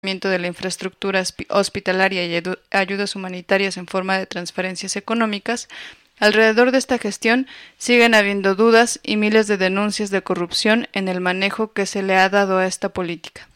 de la infraestructura hospitalaria y ayudas humanitarias en forma de transferencias económicas, alrededor de esta gestión siguen habiendo dudas y miles de denuncias de corrupción en el manejo que se le ha dado a esta política.